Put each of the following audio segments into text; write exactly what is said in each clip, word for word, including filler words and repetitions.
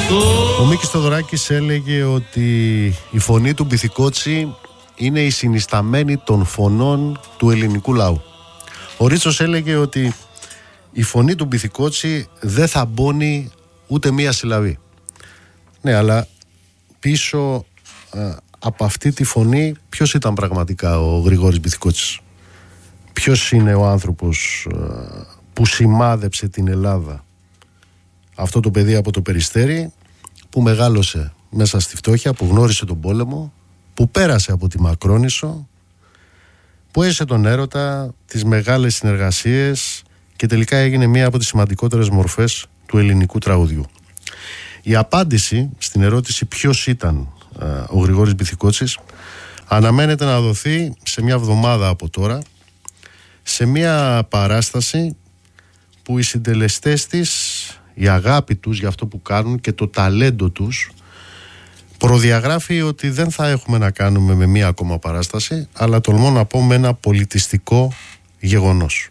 Ο Μίκης Θοδωράκης έλεγε ότι η φωνή του Μπιθικότσι είναι η συνισταμένη των φωνών του ελληνικού λαού. Ο Ρίτσος έλεγε ότι η φωνή του Μπιθικότσι δεν θα μπώνει ούτε μία συλλαβή. Ναι, αλλά πίσω α, από αυτή τη φωνή ποιος ήταν πραγματικά ο Γρηγόρης Μπιθικότσης? Ποιος είναι ο άνθρωπος α, που σημάδεψε την Ελλάδα? Αυτό το παιδί από το Περιστέρι που μεγάλωσε μέσα στη φτώχεια, που γνώρισε τον πόλεμο, που πέρασε από τη Μακρόνισσο, που έζησε τον έρωτα, τις μεγάλες συνεργασίες και τελικά έγινε μία από τις σημαντικότερες μορφές του ελληνικού τραγουδιού. Η απάντηση στην ερώτηση ποιος ήταν α, ο Γρηγόρης Μπιθικότσης αναμένεται να δοθεί σε μια εβδομάδα από τώρα, σε μια παράσταση που οι συντελεστές της, η αγάπη τους για αυτό που κάνουν και το ταλέντο τους προδιαγράφει ότι δεν θα έχουμε να κάνουμε με μία ακόμα παράσταση, αλλά τολμώ να πω με ένα πολιτιστικό γεγονός.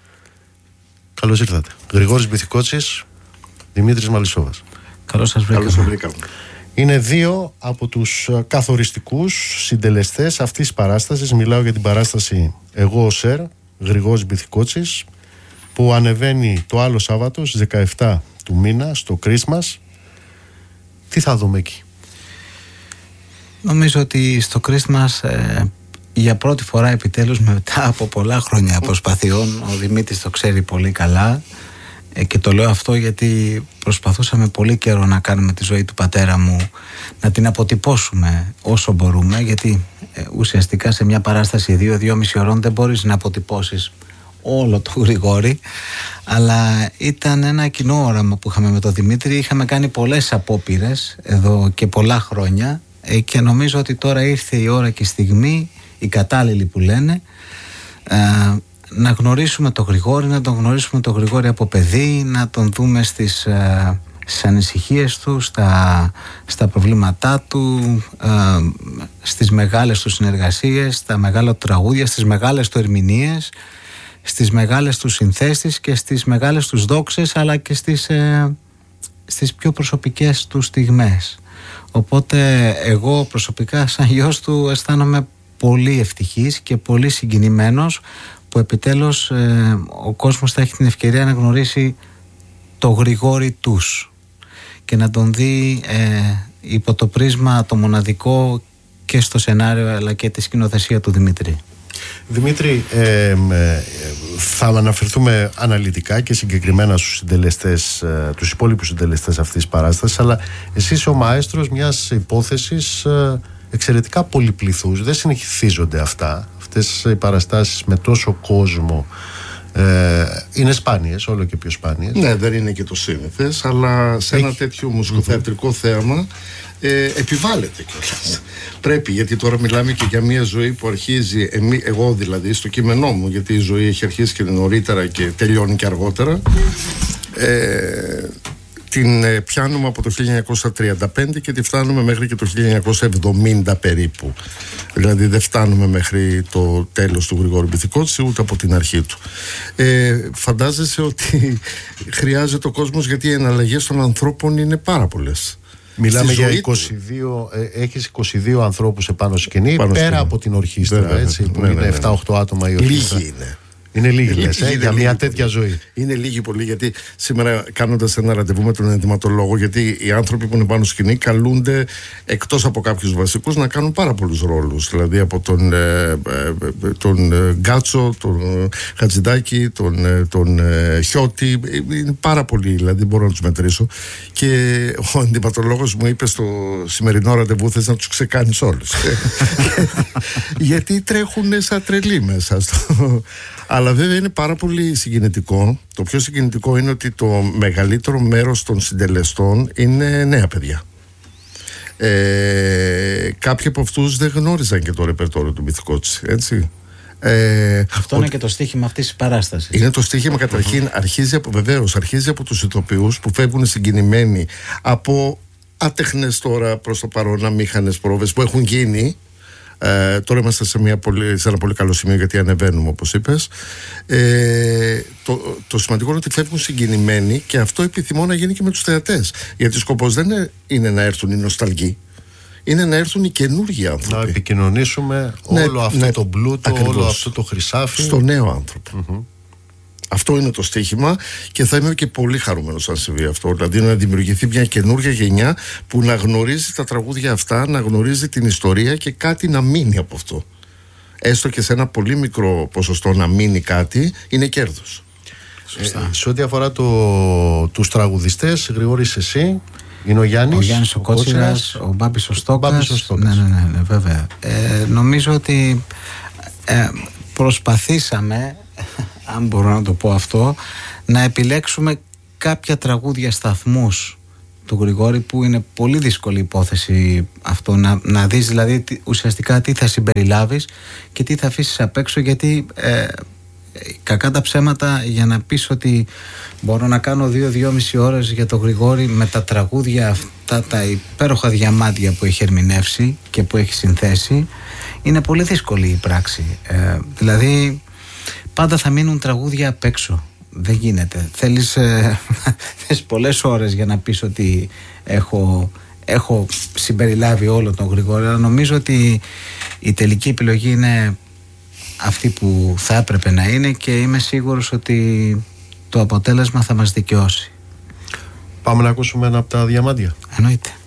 Καλώς ήρθατε. Γρηγόρης Μπιθικότσης, Δημήτρης Μαλισσόβας. Καλώς σας βρήκαμε. Είναι δύο από τους καθοριστικούς συντελεστές αυτής της παράστασης. Μιλάω για την παράσταση «Εγώ ο Σερ», Γρηγόρης Μπιθικότσης, που ανεβαίνει το άλλο Σάββατο στις δεκαεπτά του μήνα στο Christmas. Τι θα δούμε εκεί? Νομίζω ότι στο Christmas ε, για πρώτη φορά επιτέλους μετά από πολλά χρόνια προσπαθειών, ο Δημήτρης το ξέρει πολύ καλά ε, και το λέω αυτό γιατί προσπαθούσαμε πολύ καιρό να κάνουμε τη ζωή του πατέρα μου, να την αποτυπώσουμε όσο μπορούμε, γιατί ε, ουσιαστικά σε μια παράσταση δύο με δυόμιση ώρων δεν μπορείς να αποτυπώσεις όλο το Γρηγόρη, αλλά ήταν ένα κοινό όραμα που είχαμε με τον Δημήτρη. Είχαμε κάνει πολλές απόπειρες εδώ και πολλά χρόνια και νομίζω ότι τώρα ήρθε η ώρα και η στιγμή, η κατάλληλη που λένε, να γνωρίσουμε τον Γρηγόρη, να τον γνωρίσουμε τον Γρηγόρη από παιδί, να τον δούμε στις, στις ανησυχίες του, στα, στα προβλήματά του, στις μεγάλες του συνεργασίες, στα μεγάλα τραγούδια, στις μεγάλες του ερμηνείες, στις μεγάλες τους συνθέσεις και στις μεγάλες τους δόξες, αλλά και στις, ε, στις πιο προσωπικές του στιγμές. Οπότε εγώ προσωπικά σαν γιος του αισθάνομαι πολύ ευτυχής και πολύ συγκινημένος που επιτέλους ε, ο κόσμος θα έχει την ευκαιρία να γνωρίσει το Γρηγόρη τους και να τον δει ε, υπό το πρίσμα το μοναδικό και στο σενάριο αλλά και τη σκηνοθεσία του Δημήτρη. Δημήτρη, ε, ε, θα αναφερθούμε αναλυτικά και συγκεκριμένα στους συντελεστές, ε, τους υπόλοιπους συντελεστές αυτής της παράστασης, αλλά εσύ είσαι ο μαέστρος μιας υπόθεσης ε, εξαιρετικά πολυπληθούς. Δεν συνηθίζονται αυτά, αυτές οι παραστάσεις με τόσο κόσμο. Ε, είναι σπάνιες, όλο και πιο σπάνιες. Ναι, δεν είναι και το σύνηθες, αλλά σε ένα Έχει... τέτοιο μουσικοθεατρικό mm-hmm. θέαμα ε, επιβάλλεται κιόλας. Πρέπει, γιατί τώρα μιλάμε και για μια ζωή που αρχίζει, εμεί, εγώ δηλαδή στο κείμενό μου, γιατί η ζωή έχει αρχίσει και νωρίτερα και τελειώνει και αργότερα, ε, την ε, πιάνουμε από το χίλια εννιακόσια τριάντα πέντε και τη φτάνουμε μέχρι και το χίλια εννιακόσια εβδομήντα περίπου. Δηλαδή δεν φτάνουμε μέχρι το τέλος του Γρηγόρη Μπιθικότση ούτε από την αρχή του. Ε, φαντάζεσαι ότι χρειάζεται ο κόσμος, γιατί οι εναλλαγές των ανθρώπων είναι πάρα πολλές. Μιλάμε για είκοσι δύο, ε, έχεις είκοσι δύο ανθρώπους επάνω σκηνή, πάνω πέρα σκηνή. Από την ορχήστρα, ναι, έτσι, ναι, που ναι, είναι ναι, ναι. επτά οχτώ άτομα η ορχήστρα. Λίγοι είναι. Είναι λίγοι, λες, ε, για μια τέτοια πολύ. ζωή. Είναι λίγοι πολύ, γιατί σήμερα κάνοντας ένα ραντεβού με τον ενδυματολόγο, γιατί οι άνθρωποι που είναι πάνω σκηνή καλούνται εκτός από κάποιους βασικούς να κάνουν πάρα πολλούς ρόλους. Δηλαδή από τον, ε, τον ε, Γκάτσο, τον Χατζηδάκη, τον, ε, τον ε, Χιώτη. Είναι πάρα πολλοί, δηλαδή μπορώ να τους μετρήσω. Και ο ενδυματολόγος μου είπε στο σημερινό ραντεβού, θες να τους ξεκάνεις όλους. Γιατί τρέχουν σαν τρελοί μέσα στο... Αλλά βέβαια είναι πάρα πολύ συγκινητικό. Το πιο συγκινητικό είναι ότι το μεγαλύτερο μέρος των συντελεστών είναι νέα παιδιά. Ε, κάποιοι από αυτούς δεν γνώριζαν και το ρεπερτόριο του Μπιθικότση, έτσι. Ε, Αυτό είναι ότι... και το στοίχημα αυτής της παράστασης. Είναι το στοίχημα καταρχήν, uh-huh. αρχίζει από, βεβαίως, αρχίζει από τους ηθοποιούς που φεύγουν συγκινημένοι από άτεχνες τώρα προς το παρόν αμήχανες πρόβες που έχουν γίνει, Ε, τώρα είμαστε σε, μια πολύ, σε ένα πολύ καλό σημείο, γιατί ανεβαίνουμε, όπως είπες. Ε, το, το σημαντικό είναι ότι φεύγουν συγκινημένοι, και αυτό επιθυμώ να γίνει και με τους θεατές. Γιατί ο σκοπός δεν είναι, είναι να έρθουν οι νοσταλγοί. Είναι να έρθουν οι καινούργιοι άνθρωποι. Να επικοινωνήσουμε ναι, όλο αυτό ναι, το πλούτο, ακριβώς, όλο αυτό το χρυσάφι στο νέο άνθρωπο. Mm-hmm. Αυτό είναι το στοίχημα, και θα είμαι και πολύ χαρούμενος αν συμβεί αυτό. Δηλαδή να δημιουργηθεί μια καινούργια γενιά που να γνωρίζει τα τραγούδια αυτά, να γνωρίζει την ιστορία και κάτι να μείνει από αυτό. Έστω και σε ένα πολύ μικρό ποσοστό να μείνει κάτι, είναι κέρδος. Σωστά. Ε, σε ό,τι αφορά το, τους τραγουδιστές, Γρηγόρης, εσύ, είναι ο Γιάννης, ο, Γιάννης, ο Κότσιρας, ο Μπάμπης ο Στόκας. Ναι, ναι, ναι, ναι, βέβαια. Ε, νομίζω ότι ε, προσπαθήσαμε, αν μπορώ να το πω αυτό, να επιλέξουμε κάποια τραγούδια σταθμούς του Γρηγόρη, που είναι πολύ δύσκολη υπόθεση αυτό, να, να δεις δηλαδή ουσιαστικά τι θα συμπεριλάβεις και τι θα αφήσεις απ' έξω, γιατί ε, κακά τα ψέματα, για να πεις ότι μπορώ να κάνω δύο-δυόμιση ώρες για το Γρηγόρη με τα τραγούδια αυτά, τα υπέροχα διαμάντια που έχει ερμηνεύσει και που έχει συνθέσει, είναι πολύ δύσκολη η πράξη. Ε, δηλαδή πάντα θα μείνουν τραγούδια απ' έξω. Δεν γίνεται. Θέλεις, ε, θέλεις πολλές ώρες για να πεις ότι έχω, έχω συμπεριλάβει όλο τον Γρηγόρη, αλλά νομίζω ότι η τελική επιλογή είναι αυτή που θα έπρεπε να είναι, και είμαι σίγουρος ότι το αποτέλεσμα θα μας δικαιώσει. Πάμε να ακούσουμε ένα από τα διαμάντια. Εννοείται.